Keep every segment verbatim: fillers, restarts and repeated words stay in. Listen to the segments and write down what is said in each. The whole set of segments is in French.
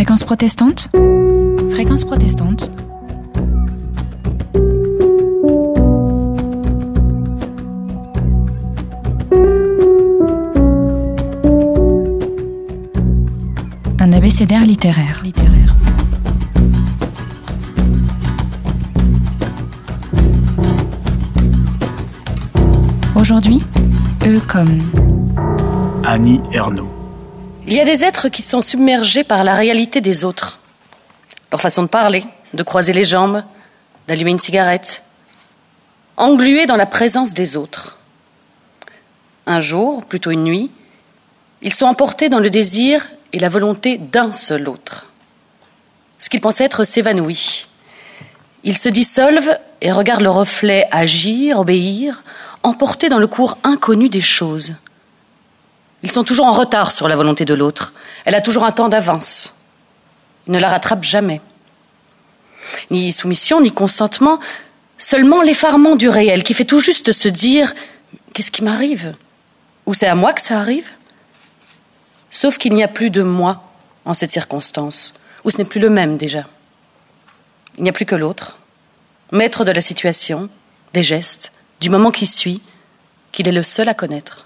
Fréquence protestante. Fréquence protestante. Un abécédaire littéraire. littéraire. Aujourd'hui, eux comme Annie Ernaux. Il y a des êtres qui sont submergés par la réalité des autres. Leur façon de parler, de croiser les jambes, d'allumer une cigarette. Englués dans la présence des autres. Un jour, plutôt une nuit, ils sont emportés dans le désir et la volonté d'un seul autre. Ce qu'ils pensaient être s'évanouit. Ils se dissolvent et regardent le reflet agir, obéir, emportés dans le cours inconnu des choses. Ils sont toujours en retard sur la volonté de l'autre. Elle a toujours un temps d'avance. Ils ne la rattrapent jamais. Ni soumission, ni consentement, seulement l'effarement du réel qui fait tout juste se dire « Qu'est-ce qui m'arrive ? Ou c'est à moi que ça arrive ?» Sauf qu'il n'y a plus de moi en cette circonstance, où ce n'est plus le même déjà. Il n'y a plus que l'autre, maître de la situation, des gestes, du moment qui suit, qu'il est le seul à connaître.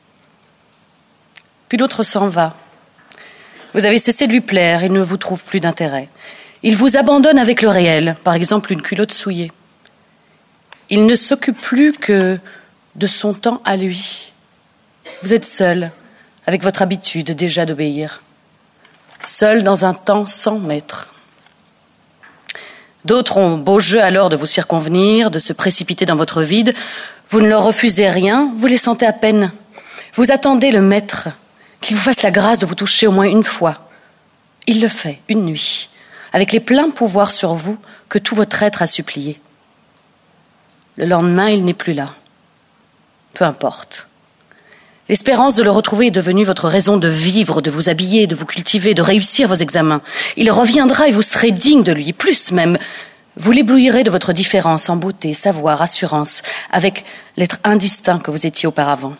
Puis l'autre s'en va. Vous avez cessé de lui plaire, il ne vous trouve plus d'intérêt. Il vous abandonne avec le réel, par exemple une culotte souillée. Il ne s'occupe plus que de son temps à lui. Vous êtes seul, avec votre habitude déjà d'obéir. Seul dans un temps sans maître. D'autres ont beau jeu alors de vous circonvenir, de se précipiter dans votre vide. Vous ne leur refusez rien, vous les sentez à peine. Vous attendez le maître, qu'il vous fasse la grâce de vous toucher au moins une fois. Il le fait, une nuit, avec les pleins pouvoirs sur vous que tout votre être a supplié. Le lendemain, il n'est plus là. Peu importe. L'espérance de le retrouver est devenue votre raison de vivre, de vous habiller, de vous cultiver, de réussir vos examens. Il reviendra et vous serez digne de lui, plus même. Vous l'éblouirez de votre différence en beauté, savoir, assurance, avec l'être indistinct que vous étiez auparavant.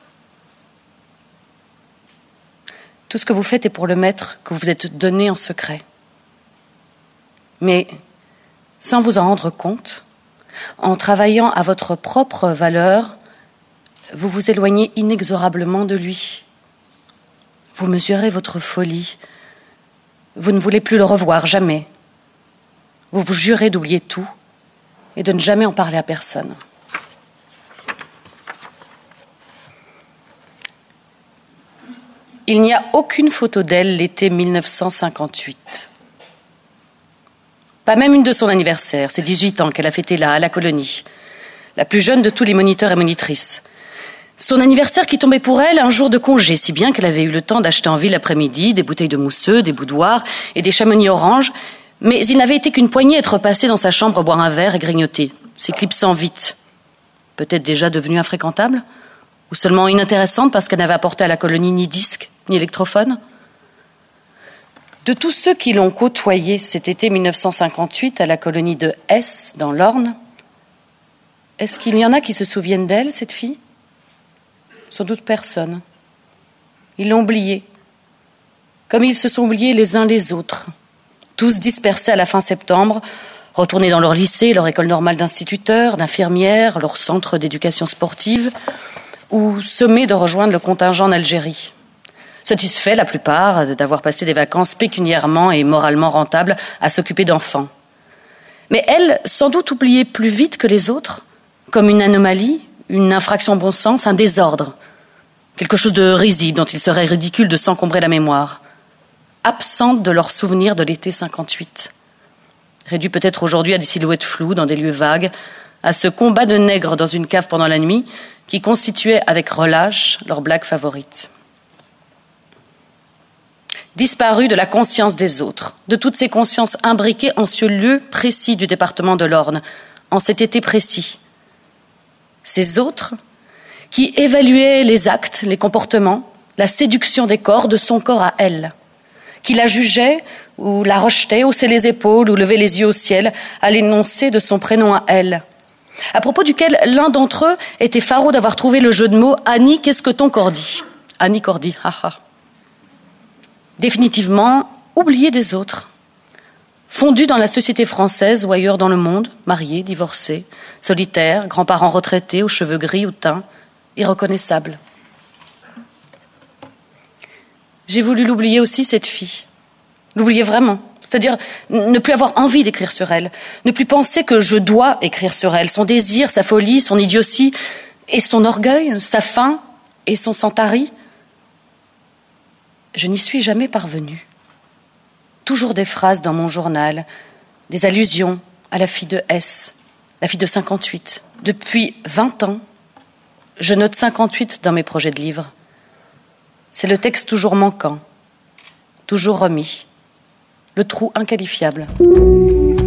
Tout ce que vous faites est pour le maître que vous vous êtes donné en secret. Mais, sans vous en rendre compte, en travaillant à votre propre valeur, vous vous éloignez inexorablement de lui. Vous mesurez votre folie. Vous ne voulez plus le revoir, jamais. Vous vous jurez d'oublier tout et de ne jamais en parler à personne. Il n'y a aucune photo d'elle l'été mille neuf cent cinquante-huit. Pas même une de son anniversaire, c'est dix-huit ans qu'elle a fêté là, à la colonie. La plus jeune de tous les moniteurs et monitrices. Son anniversaire qui tombait pour elle un jour de congé, si bien qu'elle avait eu le temps d'acheter en ville l'après-midi des bouteilles de mousseux, des boudoirs et des chamonix oranges, mais il n'avait été qu'une poignée être passée dans sa chambre boire un verre et grignoter, s'éclipsant vite. Peut-être déjà devenue infréquentable ? Ou seulement inintéressante parce qu'elle n'avait apporté à la colonie ni disque, ni électrophone ? De tous ceux qui l'ont côtoyée cet été mille neuf cent cinquante-huit à la colonie de S, dans l'Orne, est-ce qu'il y en a qui se souviennent d'elle, cette fille ? Sans doute personne. Ils l'ont oubliée, comme ils se sont oubliés les uns les autres, tous dispersés à la fin septembre, retournés dans leur lycée, leur école normale d'instituteurs, d'infirmières, leur centre d'éducation sportive, ou sommés de rejoindre le contingent en Algérie. Satisfaits, la plupart, d'avoir passé des vacances pécuniairement et moralement rentables à s'occuper d'enfants. Mais elle, sans doute oubliée plus vite que les autres, comme une anomalie, une infraction bon sens, un désordre, quelque chose de risible dont il serait ridicule de s'encombrer la mémoire, absente de leurs souvenirs de l'été cinquante-huit, réduit peut-être aujourd'hui à des silhouettes floues dans des lieux vagues, à ce combat de nègres dans une cave pendant la nuit qui constituait avec relâche leur blague favorite. Disparu de la conscience des autres, de toutes ces consciences imbriquées en ce lieu précis du département de l'Orne, en cet été précis. Ces autres qui évaluaient les actes, les comportements, la séduction des corps, de son corps à elle, qui la jugeaient ou la rejetaient, haussaient les épaules ou levaient les yeux au ciel à l'énoncé de son prénom à elle, à propos duquel l'un d'entre eux était faraud d'avoir trouvé le jeu de mots « Annie, qu'est-ce que ton corps dit ?» Annie Cordy, haha. Définitivement oubliée des autres, fondue dans la société française ou ailleurs dans le monde, mariée, divorcée, solitaire, grands-parents retraités, aux cheveux gris, au teint, irreconnaissable. J'ai voulu l'oublier aussi, cette fille. L'oublier vraiment. C'est-à-dire ne plus avoir envie d'écrire sur elle. Ne plus penser que je dois écrire sur elle. Son désir, sa folie, son idiotie et son orgueil, sa faim et son sans-tari. Je n'y suis jamais parvenue. Toujours des phrases dans mon journal, des allusions à la fille de S, la fille de cinquante-huit. Depuis vingt ans, je note cinquante-huit dans mes projets de livres. C'est le texte toujours manquant, toujours remis, le trou inqualifiable.